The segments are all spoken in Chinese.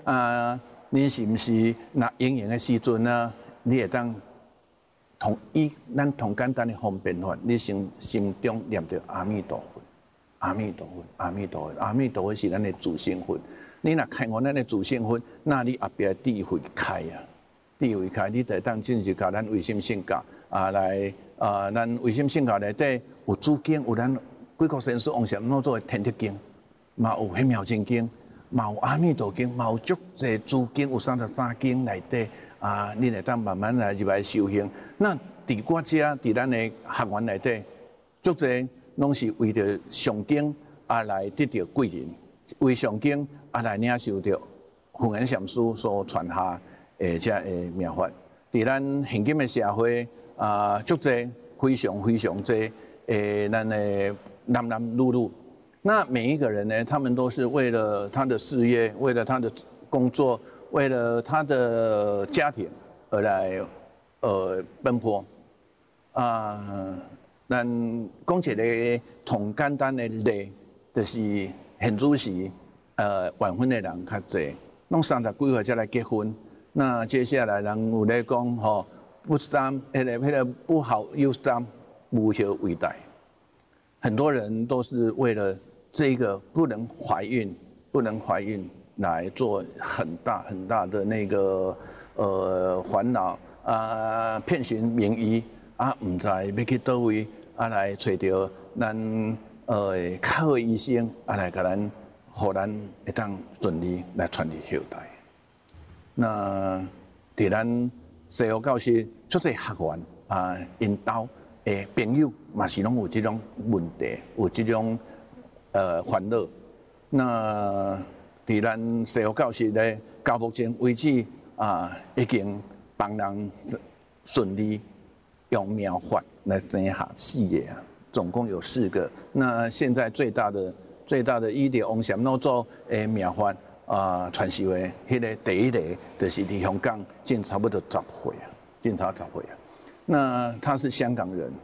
啊，你是毋是那营营的时阵啊，你会当咱同简单的方便法，你心中念着阿弥陀佛，阿弥陀佛，阿弥陀佛，阿弥陀佛是咱的自性佛。你若开完咱的自性佛，那你后壁智慧开啊，智慧开，你就当真是甲咱唯心性教来咱唯心性教内底有主经，有咱贵国先师王禅老祖的天地经，嘛有迄妙真经，嘛有阿弥陀经，嘛有足济主经，有33经内底你会当慢慢来入来修行。那伫我遮，伫咱的学院内底，足济拢是为着上经来得到贵人。为上经来领受到弘源禅师所传下这个妙法，伫咱现今的社会足济非常非常济咱的男男女女，那每一个人呢，他们都是为了他的事业，为了他的工作，为了他的家庭而来奔波咱讲一个同简单的例，就是现主时晚婚的人较侪，拢30几岁才来结婚。那接下来人有咧讲吼，不担迄个不好又担无求为大。很多人都是为了这个不能怀孕来做很大的那个烦恼遍寻名医唔知要去倒位来找到咱较好的医生来甲咱，互咱会当顺利来传递后代。那伫咱西湖教室出侪学员因兜的朋友嘛是拢有这种问题，有这种烦恼。那伫咱西湖教室咧，到目前为止已经帮人顺利用妙法来生下4个总共有4个。那现在最大的医疗王禅老祖的妙法传授的迄个第一个，就是伫香港近差不多10岁那他是香港人，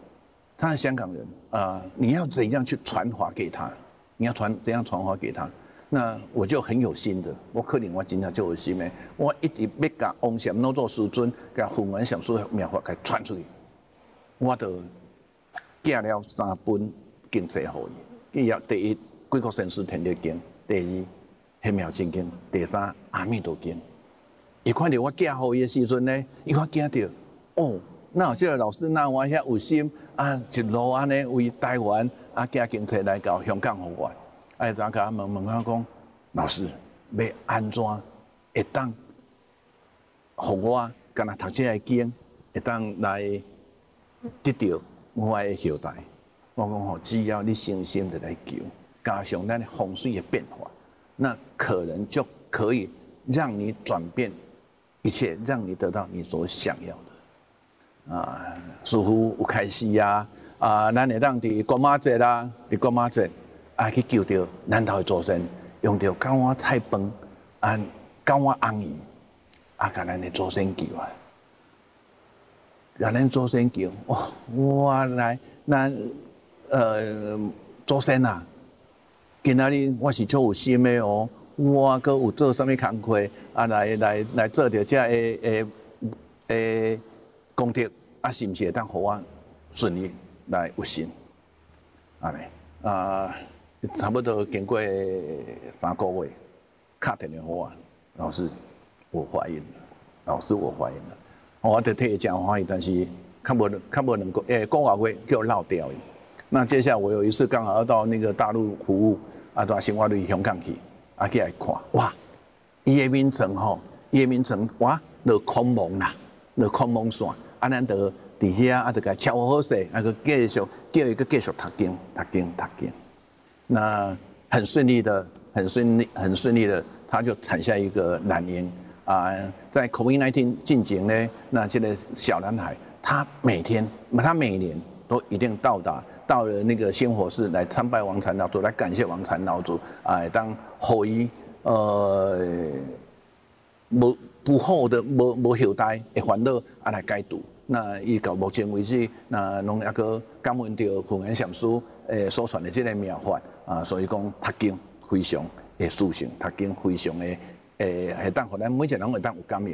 你要怎样去传法给他？你要怎样传法给他？那我就很有心的，我可能我真正就有心的，我一直要甲王禅老祖师尊、甲弘源禅师的妙法给传出去，我就寄了3本经册给伊。第一，贵国先师天地经；第二，迄妙真经；第三，阿弥陀经。伊看到我寄互伊的时阵呢，伊看惊到那有这个老师那我遐有心一路安尼为台湾寄经册来到香港互我。怎甲问我讲，老师要安怎会当互我敢若读这个经，会当来得到我的后代？我讲只要你诚心的来求，加上咱的风水的变化，那可能就可以让你转变一切，让你得到你所想要的。似乎有开始咱会当伫国妈节啦，伫国妈节去求到咱头的祖先，用到九碗菜饭9碗红鱼甲咱的祖先求甲咱祖先求我来咱祖先今仔日我是足有心的我阁有做啥物工课来做着这个功德是毋是会当互我顺利来有心安尼差不多经过3个月，打电话给我，老师我怀孕了，我就替伊真欢喜，但是较无能够个月叫我落掉。那接下来我有一次刚好要到那个大陆服务到新华路香港去去来看，哇，伊的名称哇，落空蒙啦，落空蒙线，咱就伫遐就甲敲好势，个继续叫伊个继续读经。那很顺利的，他就产下一个男婴在 COVID-19 进前呢，那这个小男孩，他每年都一定到了那个仙火寺来参拜王禅老祖，来感谢王禅老祖当后裔不好的无后代的烦恼来解除。那伊到目前为止，那拢还阁感恩到弘源禅师所传的这个妙法所以讲读经非常的殊胜，读经非常的会当互咱每一个人会当有感应。